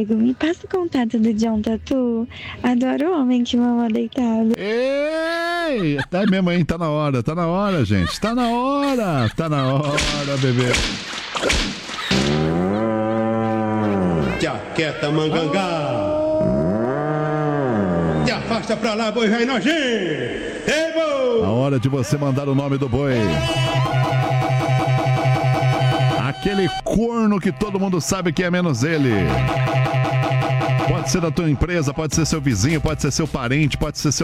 amigo, me passa o contato do John Tatu. Adoro o homem que mama deitado. Ei, tá mesmo, hein? Tá na hora, gente. Tá na hora, bebê. Te aquieta, mangangá. Te afasta pra lá, boi velho nojento. Ei, boi! A hora de você mandar o nome do boi. Aquele corno que todo mundo sabe que é menos ele. Pode ser da tua empresa, pode ser seu vizinho, pode ser seu parente, pode ser seu